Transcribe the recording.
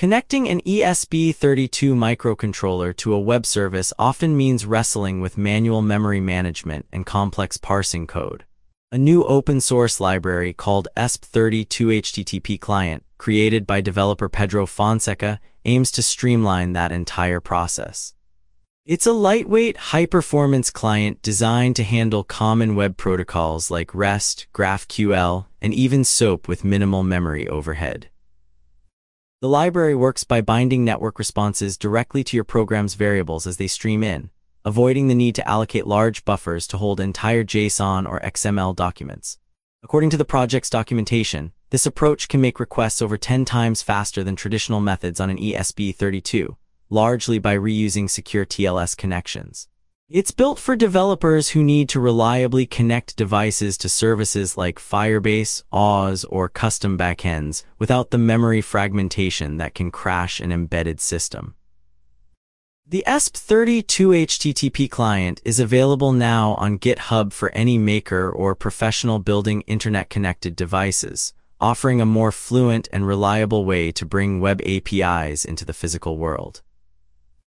Connecting an ESP32 microcontroller to a web service often means wrestling with manual memory management and complex parsing code. A new open-source library called ESP32 HTTP Client, created by developer Pedro Fonseca, aims to streamline that entire process. It's a lightweight, high-performance client designed to handle common web protocols like REST, GraphQL, and even SOAP with minimal memory overhead. The library works by binding network responses directly to your program's variables as they stream in, avoiding the need to allocate large buffers to hold entire JSON or XML documents. According to the project's documentation, this approach can make requests over 10 times faster than traditional methods on an ESP32, largely by reusing secure TLS connections. It's built for developers who need to reliably connect devices to services like Firebase, Oz, or custom backends without the memory fragmentation that can crash an embedded system. The ESP32 HTTP client is available now on GitHub for any maker or professional building internet-connected devices, offering a more fluent and reliable way to bring web APIs into the physical world.